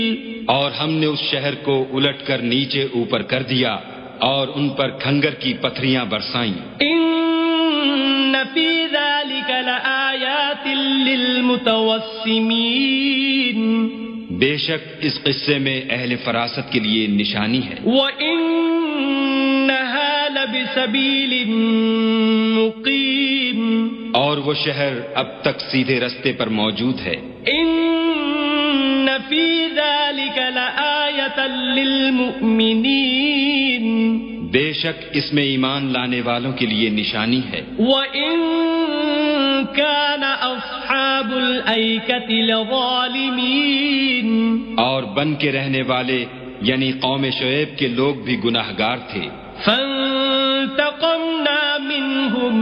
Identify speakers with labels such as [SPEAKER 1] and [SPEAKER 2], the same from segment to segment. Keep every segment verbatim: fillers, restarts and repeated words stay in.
[SPEAKER 1] اور ہم نے اس شہر کو الٹ کر نیچے اوپر کر دیا اور ان پر کھنگر کی پتھریاں برسائیں.
[SPEAKER 2] ان فی ذلک لآیات للمتوسمین،
[SPEAKER 1] بے شک اس قصے میں اہل فراست کے لیے نشانی ہے.
[SPEAKER 2] وَإِنَّهَا لَبِسَبِيلٍ مُقِيمٍ،
[SPEAKER 1] اور وہ شہر اب تک سیدھے رستے پر موجود ہے.
[SPEAKER 2] ان فی ذلک لآیۃ للمؤمنین،
[SPEAKER 1] بے شک اس میں ایمان لانے والوں کے لیے نشانی ہے.
[SPEAKER 2] وَإِن كَانَ أَصْحَابُ الْأَيْكَةِ لَظَالِمِينَ، اور
[SPEAKER 1] بن کے رہنے والے یعنی قوم شعیب کے لوگ بھی گناہگار تھے.
[SPEAKER 2] فَانْتَقَمْنَا مِنْهُمْ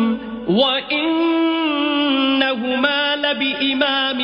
[SPEAKER 2] وَإِنَّهُمَا لَبِإِمَامٍ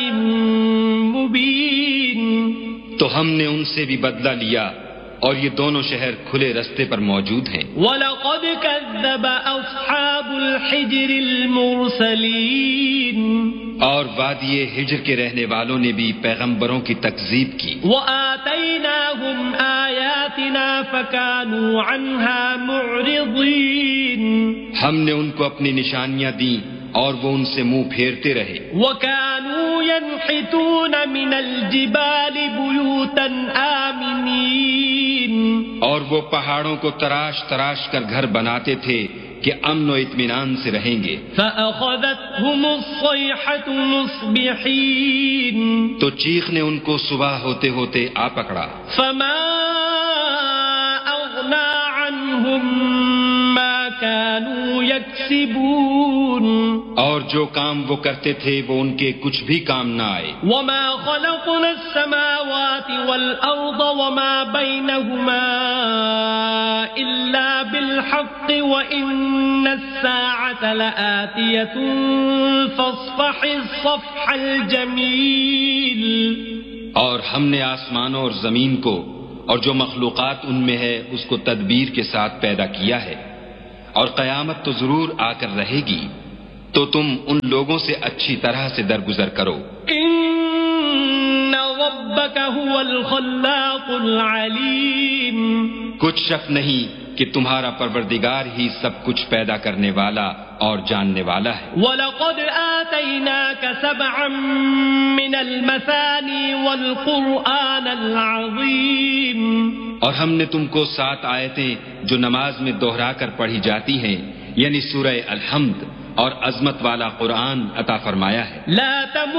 [SPEAKER 2] مُبِينٍ،
[SPEAKER 1] تو ہم نے ان سے بھی بدلہ لیا اور یہ دونوں شہر کھلے رستے پر موجود ہیں.
[SPEAKER 2] وَلَقَدْ كَذَّبَ أَصْحَابُ الْحِجْرِ الْمُرْسَلِينَ،
[SPEAKER 1] اور وادی ہجر کے رہنے والوں نے بھی پیغمبروں کی تکذیب کی.
[SPEAKER 2] وَآتَيْنَاهُمْ آيَاتِنَا فَكَانُوا عَنْهَا مُعْرِضِينَ،
[SPEAKER 1] ہم نے ان کو اپنی نشانیاں دیں اور وہ ان سے منہ پھیرتے رہے.
[SPEAKER 2] وَكَانُوا يَنْحِتُونَ مِنَ الْجِبَالِ بُيُوتًا آمِنِينَ،
[SPEAKER 1] اور وہ پہاڑوں کو تراش تراش کر گھر بناتے تھے کہ امن و اطمینان سے رہیں گے.
[SPEAKER 2] فَأَخَذَتْهُمُ الصَّيْحَةُ مُصْبِحِينَ،
[SPEAKER 1] تو چیخ نے ان کو صبح ہوتے ہوتے آ پکڑا.
[SPEAKER 2] فَمَا أَغْنَى عَنْهُمْ مَا كَانُوا يَكْسِبُونَ،
[SPEAKER 1] اور جو کام وہ کرتے تھے وہ ان کے کچھ بھی کام نہ آئے.
[SPEAKER 2] وَمَا خَلَقْنَا السَّمَاوَاتِ وَالْأَرْضَ وَمَا بَيْنَهُمَا إِلَّا بِالْحَقِّ وَإِنَّ السَّاعَةَ لَآتِيَةٌ فَاصْفَحِ الصَّفْحَ الْجَمِيلَ.
[SPEAKER 1] اور ہم نے آسمانوں اور زمین کو اور جو مخلوقات ان میں ہے اس کو تدبیر کے ساتھ پیدا کیا ہے، اور قیامت تو ضرور آ کر رہے گی، تو تم ان لوگوں سے اچھی طرح سے درگزر کرو.
[SPEAKER 2] إِنَّ رَبَّكَ هُوَ الْخَلَّاقُ الْعَلِيمُ،
[SPEAKER 1] کچھ شک نہیں کہ تمہارا پروردگار ہی سب کچھ پیدا کرنے والا اور جاننے والا ہے.
[SPEAKER 2] وَلَقَدْ آتَيْنَاكَ سَبْعًا مِّنَ الْمَثَانِي وَالْقُرْآنَ الْعَظِيمَ، اور
[SPEAKER 1] ہم نے تم کو سات آیتیں جو نماز میں دوہرا کر پڑھی جاتی ہیں یعنی سورہ الحمد اور عظمت والا قرآن عطا فرمایا ہے.
[SPEAKER 2] لا تم